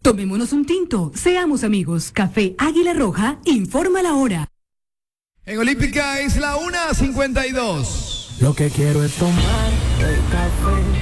Tomémonos un tinto, seamos amigos. Café Águila Roja, informa la hora. En Olímpica es la 1:52. Lo que quiero es tomar el café